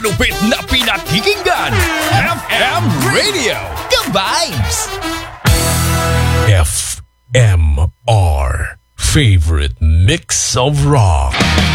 Lupit na pinakikinggan, FM Radio, The Vibes! FMR, favorite mix of rock.